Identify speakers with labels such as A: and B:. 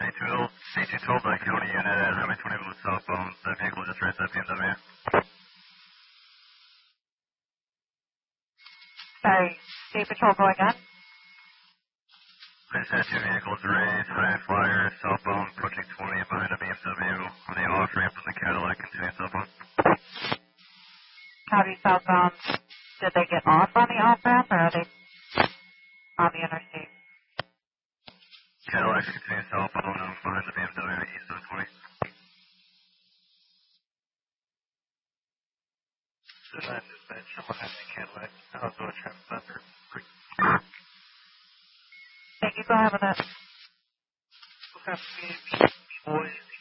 A: C212 by County Unit at Highway 21 with cell phone. That vehicle just raced that BMW.
B: Sorry, State Patrol going on?
A: I just had two vehicles raised, high flyer, cell phone, approaching 20 behind a BMW on the off ramp from the Cadillac, continuing cell phone.
B: Copy southbound. Did they get off on the off ramp or are they on the interstate?
A: Cadillac continuing cell phone behind the BMW east of 20.
C: Dispatch, behind the Cadillac. I'll go traffic thunder.
B: Thank you, go ahead with it.
C: Okay, boys.